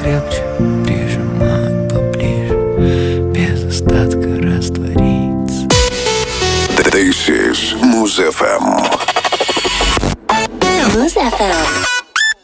крепче, прижимать поближе, без остатка раствориться. This is Mouss FM. Mouss FM.